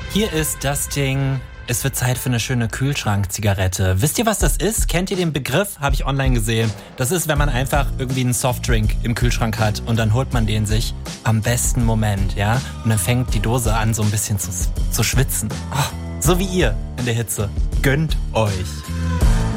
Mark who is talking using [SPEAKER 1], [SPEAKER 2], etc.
[SPEAKER 1] Hier ist das Ding. Es wird Zeit für eine schöne Kühlschrankzigarette. Wisst ihr, was das ist? Kennt ihr den Begriff? Habe ich online gesehen. Das ist, wenn man einfach irgendwie einen Softdrink im Kühlschrank hat und dann holt man den sich am besten Moment, ja? Und dann fängt die Dose an, so ein bisschen zu schwitzen. Oh, so wie ihr in der Hitze. Gönnt euch.